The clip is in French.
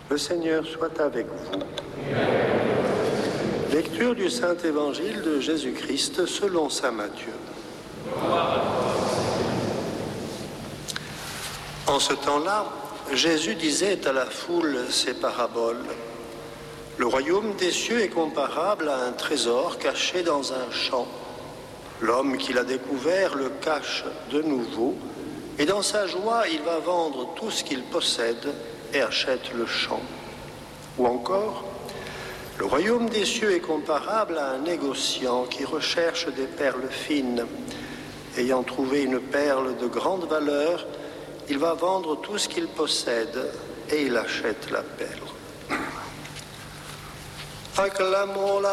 Le Seigneur soit avec vous. Lecture du Saint-Évangile de Jésus-Christ selon saint Matthieu. En ce temps-là, Jésus disait à la foule ces paraboles. Le royaume des cieux est comparable à un trésor caché dans un champ. L'homme qui l'a découvert le cache de nouveau, et dans sa joie, il va vendre tout ce qu'il possède et achète le champ. Ou encore, le royaume des cieux est comparable à un négociant qui recherche des perles fines. Ayant trouvé une perle de grande valeur, il va vendre tout ce qu'il possède et il achète la perle. Acclamons la